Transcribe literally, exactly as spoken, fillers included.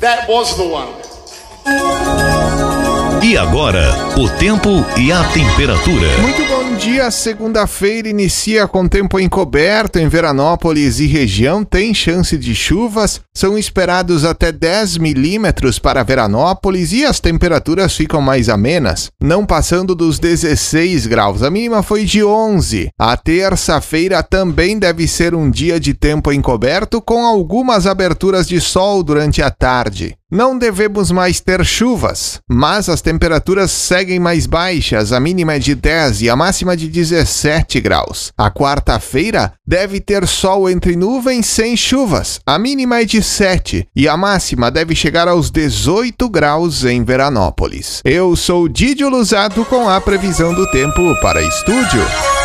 That was the one. E agora, o tempo e a temperatura. Muito bom dia, segunda-feira inicia com tempo encoberto em Veranópolis e região, tem chance de chuvas, são esperados até dez milímetros para Veranópolis e as temperaturas ficam mais amenas, não passando dos dezesseis graus, a mínima foi de onze. A terça-feira também deve ser um dia de tempo encoberto com algumas aberturas de sol durante a tarde. Não devemos mais ter chuvas, mas as temperaturas seguem mais baixas, a mínima é de dez e a máxima de dezessete graus. A quarta-feira deve ter sol entre nuvens sem chuvas, a mínima é de sete e a máxima deve chegar aos dezoito graus em Veranópolis. Eu sou Didio Luzato com a previsão do tempo para estúdio.